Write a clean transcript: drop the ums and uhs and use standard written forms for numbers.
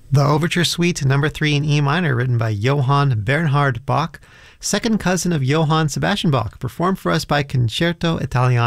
The Overture Suite Number 3 in E minor, written by Johann Bernhard Bach, second cousin of Johann Sebastian Bach, performed for us by Concerto Italiano